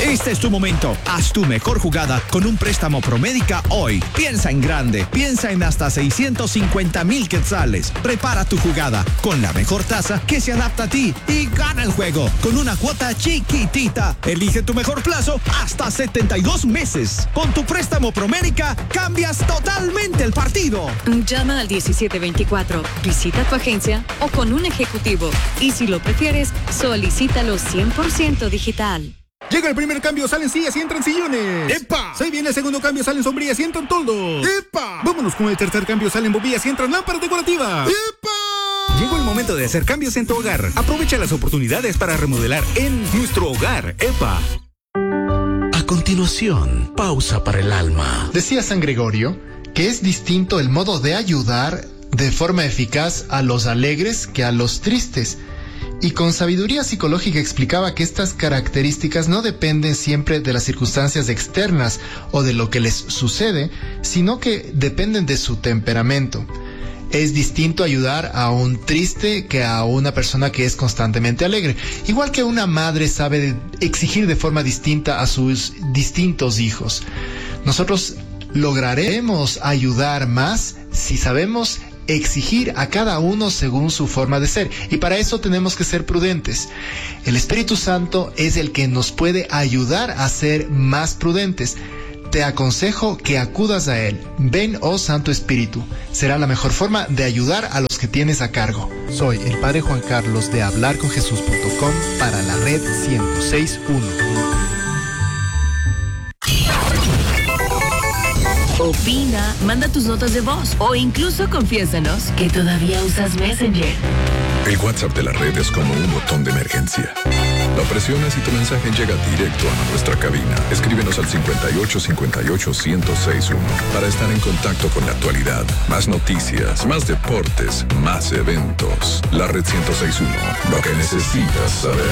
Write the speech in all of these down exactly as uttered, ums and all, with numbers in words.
Este es tu momento. Haz tu mejor jugada con un préstamo Promédica hoy. Piensa en grande. Piensa en hasta seiscientos cincuenta mil quetzales. Prepara tu jugada con la mejor tasa que se adapta a ti y gana el juego con una cuota chiquitita. Elige tu mejor plazo hasta setenta y dos meses. Con tu préstamo Promédica cambias totalmente el partido. Llama al diecisiete veinticuatro, visita tu agencia o con un ejecutivo. Y si lo prefieres, solicítalo cien por ciento digital. Llega el primer cambio, salen sillas y entran sillones. ¡Epa! Se viene el segundo cambio, salen sombrillas y entran toldos. ¡Epa! Vámonos con el tercer cambio, salen bombillas y entran lámparas decorativas. ¡Epa! Llegó el momento de hacer cambios en tu hogar. Aprovecha las oportunidades para remodelar en nuestro hogar. ¡Epa! A continuación, pausa para el alma. Decía San Gregorio que es distinto el modo de ayudar de forma eficaz a los alegres que a los tristes. Y con sabiduría psicológica explicaba que estas características no dependen siempre de las circunstancias externas o de lo que les sucede, sino que dependen de su temperamento. Es distinto ayudar a un triste que a una persona que es constantemente alegre. Igual que una madre sabe exigir de forma distinta a sus distintos hijos. Nosotros lograremos ayudar más si sabemos exigir a cada uno según su forma de ser, y para eso tenemos que ser prudentes. El Espíritu Santo es el que nos puede ayudar a ser más prudentes. Te aconsejo que acudas a Él. Ven, oh Santo Espíritu. Será la mejor forma de ayudar a los que tienes a cargo. Soy el Padre Juan Carlos de hablar con jesús punto com para la red ciento seis punto uno. Opina, manda tus notas de voz o incluso confiésanos que todavía usas Messenger. El WhatsApp de la red es como un botón de emergencia. Lo presionas y tu mensaje llega directo a nuestra cabina. Escríbenos al cincuenta y ocho cincuenta y ocho ciento sesenta y uno para estar en contacto con la actualidad. Más noticias, más deportes, más eventos. La red ciento sesenta y uno, lo que necesitas saber.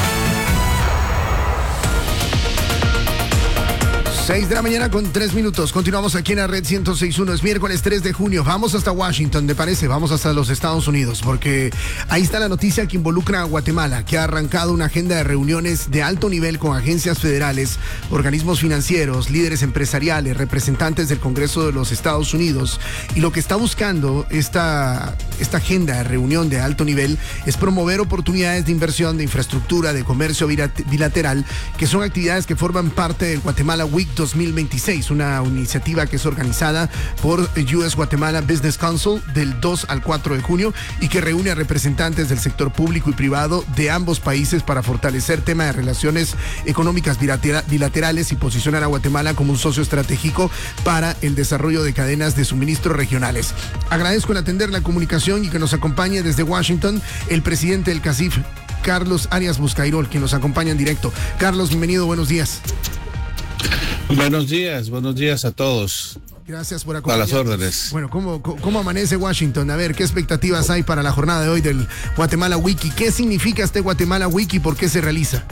seis de la mañana con tres minutos. Continuamos aquí en la red ciento sesenta y uno. Es miércoles tres de junio. Vamos hasta Washington, ¿te parece? Vamos hasta los Estados Unidos, porque ahí está la noticia que involucra a Guatemala, que ha arrancado una agenda de reuniones de alto nivel con agencias federales, organismos financieros, líderes empresariales, representantes del Congreso de los Estados Unidos. Y lo que está buscando esta, esta agenda de reunión de alto nivel es promover oportunidades de inversión, de infraestructura, de comercio bilateral, que son actividades que forman parte del Guatemala Week dos mil veintiséis, una iniciativa que es organizada por U S Guatemala Business Council del dos al cuatro de junio y que reúne a representantes del sector público y privado de ambos países para fortalecer temas de relaciones económicas bilaterales y posicionar a Guatemala como un socio estratégico para el desarrollo de cadenas de suministro regionales. Agradezco el atender la comunicación y que nos acompañe desde Washington el presidente del CACIF, Carlos Arias Buscairol, quien nos acompaña en directo. Carlos, bienvenido, buenos días. Buenos días, buenos días a todos. Gracias por acompañarnos. A las órdenes. Bueno, ¿cómo, ¿cómo amanece Washington? A ver, ¿qué expectativas hay para la jornada de hoy del Guatemala Wiki? ¿Qué significa este Guatemala Wiki y por qué se realiza?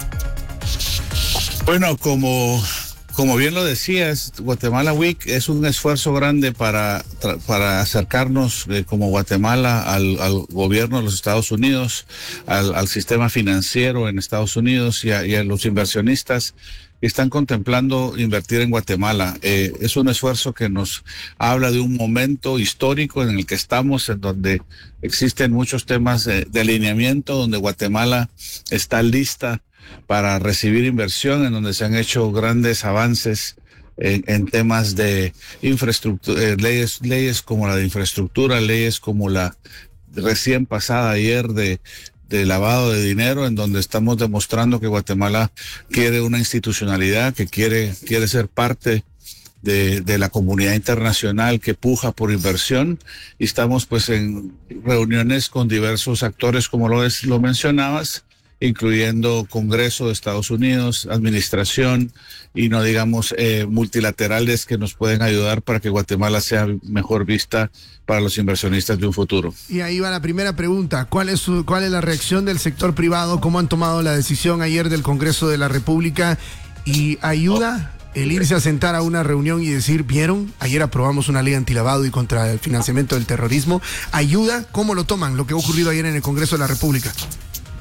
Bueno, como, como bien lo decías, Guatemala Week es un esfuerzo grande para, para acercarnos eh, como Guatemala al, al gobierno de los Estados Unidos, al, al sistema financiero en Estados Unidos y a, y a los inversionistas que están contemplando invertir en Guatemala. Eh, es un esfuerzo que nos habla de un momento histórico en el que estamos, en donde existen muchos temas de, de alineamiento, donde Guatemala está lista para recibir inversión, en donde se han hecho grandes avances en, en temas de infraestructura, eh, leyes, leyes como la de infraestructura, leyes como la recién pasada ayer de de lavado de dinero, en donde estamos demostrando que Guatemala quiere una institucionalidad, que quiere, quiere ser parte de, de la comunidad internacional que puja por inversión, y estamos pues en reuniones con diversos actores, como lo, es, lo mencionabas, incluyendo Congreso de Estados Unidos, administración y no digamos eh, multilaterales que nos pueden ayudar para que Guatemala sea mejor vista para los inversionistas de un futuro. Y ahí va la primera pregunta. ¿Cuál es su, cuál es la reacción del sector privado? ¿Cómo han tomado la decisión ayer del Congreso de la República? ¿Y ayuda el irse a sentar a una reunión y decir, vieron, ayer aprobamos una ley antilavado y contra el financiamiento del terrorismo? ¿Ayuda? ¿Cómo lo toman lo que ha ocurrido ayer en el Congreso de la República?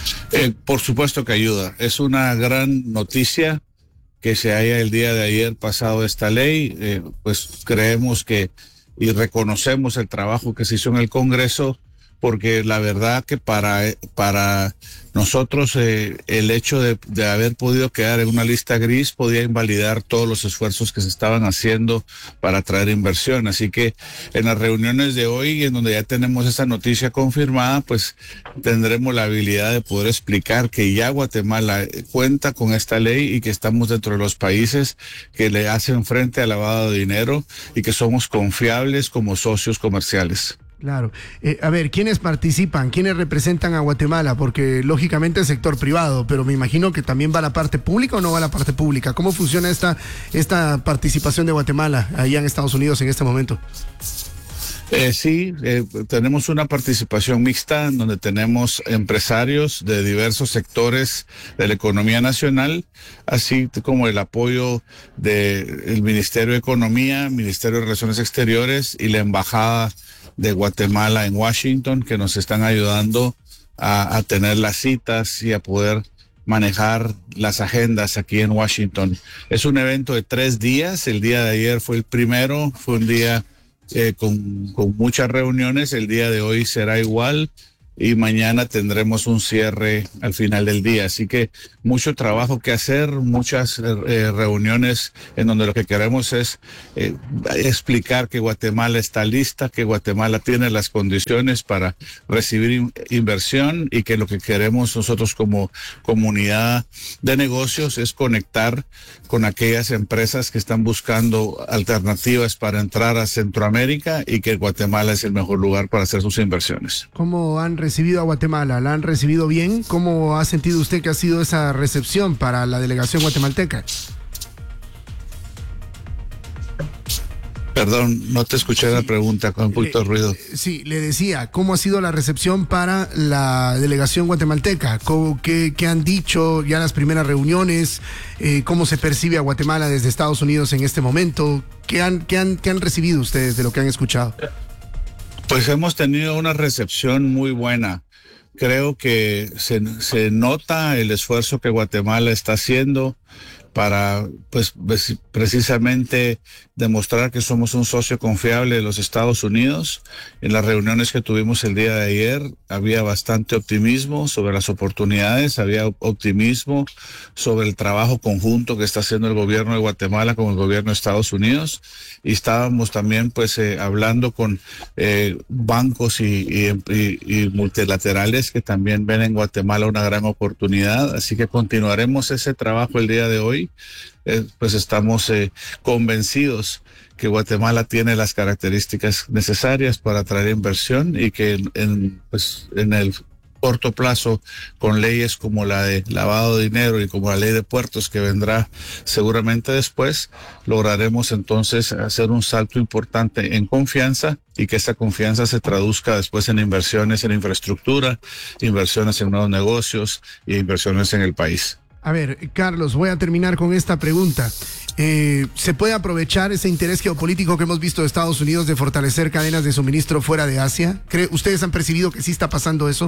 Eh, por supuesto que ayuda. Es una gran noticia que se haya el día de ayer pasado esta ley. Eh, pues creemos que y reconocemos el trabajo que se hizo en el Congreso, porque la verdad que para, para nosotros eh, el hecho de, de haber podido quedar en una lista gris podía invalidar todos los esfuerzos que se estaban haciendo para atraer inversión. Así que en las reuniones de hoy, en donde ya tenemos esta noticia confirmada, pues tendremos la habilidad de poder explicar que ya Guatemala cuenta con esta ley y que estamos dentro de los países que le hacen frente al lavado de dinero y que somos confiables como socios comerciales. Claro. Eh, a ver, ¿quiénes participan? ¿Quiénes representan a Guatemala? Porque lógicamente el sector privado, pero me imagino que también va la parte pública o no va la parte pública. ¿Cómo funciona esta, esta participación de Guatemala allá en Estados Unidos en este momento? Eh, sí, eh, tenemos una participación mixta en donde tenemos empresarios de diversos sectores de la economía nacional, así como el apoyo del Ministerio de Economía, Ministerio de Relaciones Exteriores y la Embajada de Guatemala en Washington, que nos están ayudando a, a tener las citas y a poder manejar las agendas aquí en Washington. Es un evento de tres días. El día de ayer fue el primero, fue un día eh, con, con muchas reuniones. El día de hoy será igual y mañana tendremos un cierre al final del día. Así que mucho trabajo que hacer, muchas eh, reuniones en donde lo que queremos es eh, explicar que Guatemala está lista, que Guatemala tiene las condiciones para recibir in- inversión y que lo que queremos nosotros como comunidad de negocios es conectar con aquellas empresas que están buscando alternativas para entrar a Centroamérica y que Guatemala es el mejor lugar para hacer sus inversiones. ¿Cómo han recibido a Guatemala? ¿La han recibido bien? ¿Cómo ha sentido usted que ha sido esa recepción para la delegación guatemalteca? Perdón, no te escuché sí. La pregunta, con un poquito de ruido. Sí, le decía, ¿cómo ha sido la recepción para la delegación guatemalteca? ¿Qué, qué han dicho ya las primeras reuniones? Eh, ¿Cómo se percibe a Guatemala desde Estados Unidos en este momento? ¿Qué han, qué han, qué han recibido ustedes de lo que han escuchado? Pues hemos tenido una recepción muy buena. Creo que se, se nota el esfuerzo que Guatemala está haciendo para, pues, precisamente demostrar que somos un socio confiable de los Estados Unidos. En las reuniones que tuvimos el día de ayer había bastante optimismo sobre las oportunidades, había optimismo sobre el trabajo conjunto que está haciendo el gobierno de Guatemala con el gobierno de Estados Unidos, y estábamos también pues eh, hablando con eh, bancos y, y, y, y multilaterales que también ven en Guatemala una gran oportunidad, así que continuaremos ese trabajo el día de hoy. Eh, pues estamos eh, convencidos que Guatemala tiene las características necesarias para atraer inversión y que en, en, pues, en el corto plazo, con leyes como la de lavado de dinero y como la ley de puertos que vendrá seguramente después, lograremos entonces hacer un salto importante en confianza y que esa confianza se traduzca después en inversiones en infraestructura, inversiones en nuevos negocios y inversiones en el país. A ver, Carlos, voy a terminar con esta pregunta. Eh, ¿Se puede aprovechar ese interés geopolítico que hemos visto de Estados Unidos de fortalecer cadenas de suministro fuera de Asia? ¿Cree, ¿Ustedes han percibido que sí está pasando eso?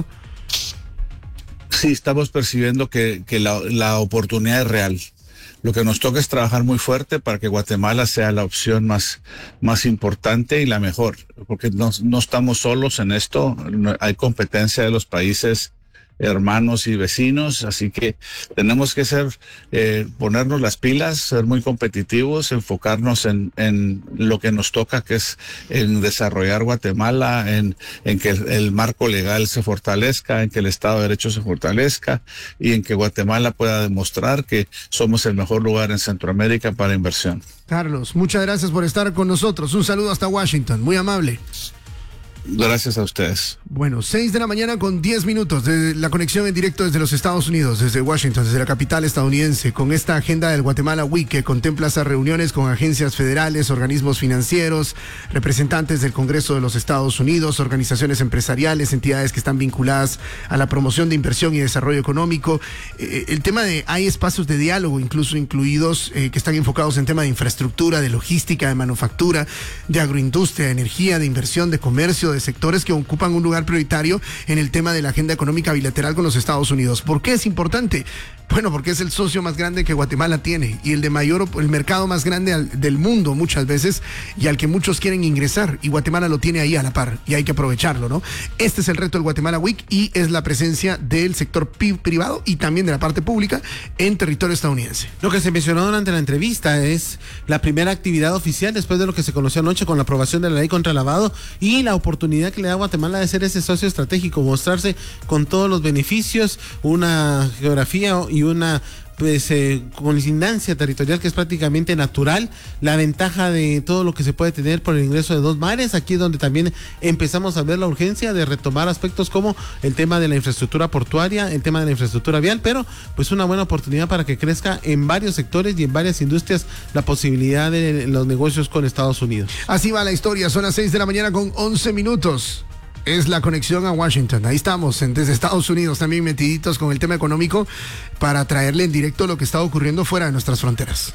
Sí, estamos percibiendo que, que la, la oportunidad es real. Lo que nos toca es trabajar muy fuerte para que Guatemala sea la opción más, más importante y la mejor, porque no, no estamos solos en esto, no, hay competencia de los países hermanos y vecinos, así que tenemos que ser, eh, ponernos las pilas, ser muy competitivos, enfocarnos en, en lo que nos toca, que es en desarrollar Guatemala, en, en que el, el marco legal se fortalezca, en que el Estado de Derecho se fortalezca y en que Guatemala pueda demostrar que somos el mejor lugar en Centroamérica para inversión. Carlos, muchas gracias por estar con nosotros. Un saludo hasta Washington, muy amable. Gracias a ustedes. Bueno, seis de la mañana con diez minutos de la conexión en directo desde los Estados Unidos, desde Washington, desde la capital estadounidense, con esta agenda del Guatemala Week que contempla esas reuniones con agencias federales, organismos financieros, representantes del Congreso de los Estados Unidos, organizaciones empresariales, entidades que están vinculadas a la promoción de inversión y desarrollo económico. Eh, el tema de, hay espacios de diálogo incluso incluidos eh, que están enfocados en tema de infraestructura, de logística, de manufactura, de agroindustria, de energía, de inversión, de comercio, de de sectores que ocupan un lugar prioritario en el tema de la agenda económica bilateral con los Estados Unidos. ¿Por qué es importante? Bueno, porque es el socio más grande que Guatemala tiene y el de mayor, el mercado más grande al, del mundo muchas veces y al que muchos quieren ingresar, y Guatemala lo tiene ahí a la par y hay que aprovecharlo, ¿no? Este es el reto del Guatemala Week y es la presencia del sector pi- privado y también de la parte pública en territorio estadounidense. Lo que se mencionó durante la entrevista es la primera actividad oficial después de lo que se conoció anoche con la aprobación de la ley contra el lavado y la oportunidad que le da a Guatemala de ser ese socio estratégico, mostrarse con todos los beneficios, una geografía y una pues eh, colindancia territorial que es prácticamente natural, la ventaja de todo lo que se puede tener por el ingreso de dos mares. Aquí es donde también empezamos a ver la urgencia de retomar aspectos como el tema de la infraestructura portuaria, el tema de la infraestructura vial, pero pues una buena oportunidad para que crezca en varios sectores y en varias industrias la posibilidad de los negocios con Estados Unidos. Así va la historia, son las seis de la mañana con once minutos. Es la conexión a Washington. Ahí estamos, en, desde Estados Unidos, también metiditos con el tema económico para traerle en directo lo que está ocurriendo fuera de nuestras fronteras.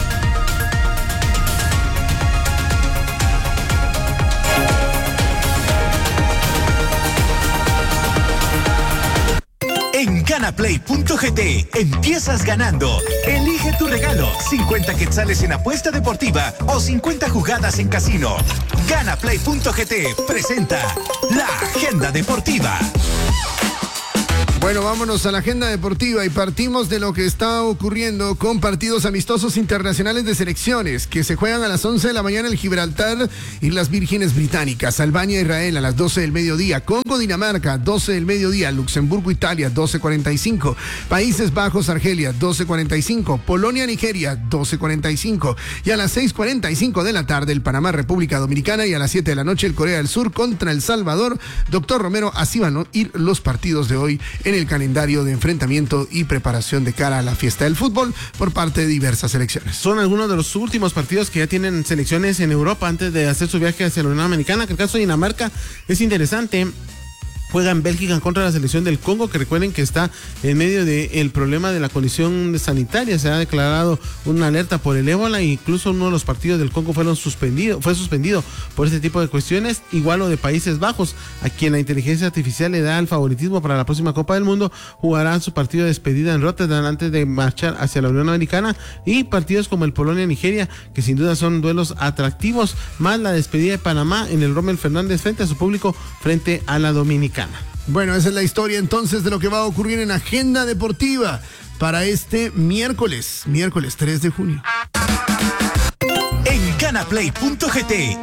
En Ganaplay punto g t empiezas ganando. Elige tu regalo, cincuenta quetzales en apuesta deportiva o cincuenta jugadas en casino. Ganaplay punto g t presenta la agenda deportiva. Bueno, vámonos a la agenda deportiva y partimos de lo que está ocurriendo con partidos amistosos internacionales de selecciones que se juegan a las once de la mañana en Gibraltar y las Vírgenes Británicas, Albania, Israel a las doce del mediodía, Congo, Dinamarca, doce del mediodía, Luxemburgo, Italia, doce cuarenta y cinco, Países Bajos, Argelia, doce cuarenta y cinco, Polonia, Nigeria, doce cuarenta y cinco y a las seis cuarenta y cinco de la tarde el Panamá, República Dominicana y a las siete de la noche el Corea del Sur contra El Salvador. Doctor Romero, así van a ir los partidos de hoy en el calendario de enfrentamiento y preparación de cara a la fiesta del fútbol por parte de diversas selecciones. Son algunos de los últimos partidos que ya tienen selecciones en Europa antes de hacer su viaje hacia la Unión Americana, que el caso de Dinamarca es interesante. Juega en Bélgica contra la selección del Congo, que recuerden que está en medio del problema de la condición sanitaria. Se ha declarado una alerta por el ébola e incluso uno de los partidos del Congo fueron suspendido, fue suspendido por este tipo de cuestiones. Igual lo de Países Bajos, a quien la inteligencia artificial le da el favoritismo para la próxima Copa del Mundo, jugará su partido de despedida en Rotterdam antes de marchar hacia la Unión Americana, y partidos como el Polonia-Nigeria, que sin duda son duelos atractivos, más la despedida de Panamá en el Rommel Fernández frente a su público frente a la Dominicana. Bueno, esa es la historia entonces de lo que va a ocurrir en Agenda Deportiva para este miércoles, miércoles tres de junio. En Ganaplay punto g t